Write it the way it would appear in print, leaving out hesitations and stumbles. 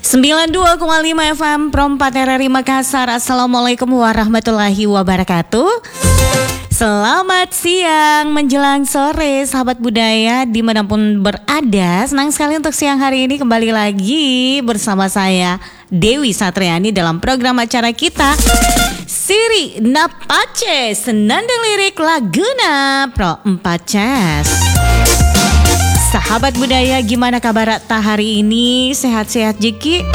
92,5 FM Pro 4 RRI Makassar. Assalamualaikum warahmatullahi wabarakatuh. Selamat siang menjelang sore sahabat budaya dimanapun berada. Senang sekali untuk siang hari ini kembali lagi bersama saya Dewi Satriani dalam program acara kita Siri Napace Senandung Lirik Laguna Pro 4 Ces. Sahabat budaya, gimana kabar tak hari ini? Sehat-sehat Jiki?